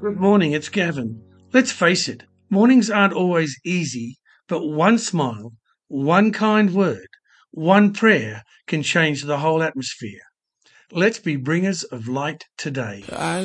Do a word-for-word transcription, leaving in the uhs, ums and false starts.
Good morning, it's Gavin. Let's face it, mornings aren't always easy, but one smile, one kind word, one prayer can change the whole atmosphere. Let's be bringers of light today. I